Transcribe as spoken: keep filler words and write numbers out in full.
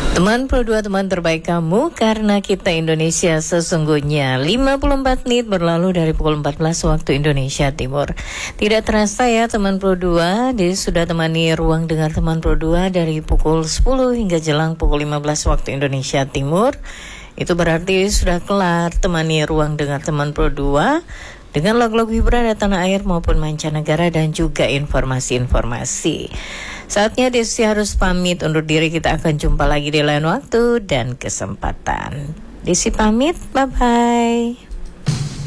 Teman Pro dua, teman terbaik kamu, karena kita Indonesia sesungguhnya. Lima puluh empat menit berlalu dari pukul empat belas waktu Indonesia Timur. Tidak terasa ya teman Pro dua, jadi sudah temani ruang dengar teman Pro dua dari pukul sepuluh hingga jelang pukul lima belas waktu Indonesia Timur. Itu berarti sudah kelar temani ruang dengar teman Pro dua dengan lagu-lagu hiburan dari tanah air maupun mancanegara dan juga informasi-informasi. Saatnya Desi harus pamit undur diri. Kita akan jumpa lagi di lain waktu dan kesempatan. Desi pamit, bye-bye.